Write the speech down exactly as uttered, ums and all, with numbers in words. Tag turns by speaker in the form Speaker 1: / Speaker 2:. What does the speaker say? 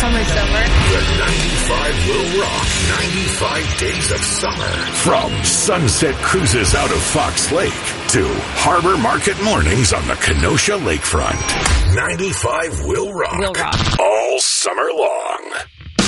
Speaker 1: summer, summer.
Speaker 2: The ninety-five will rock ninety-five days of summer. From sunset cruises out of Fox Lake to Harbor Market mornings on the Kenosha lakefront. ninety-five will rock.
Speaker 1: Will rock.
Speaker 2: All summer long.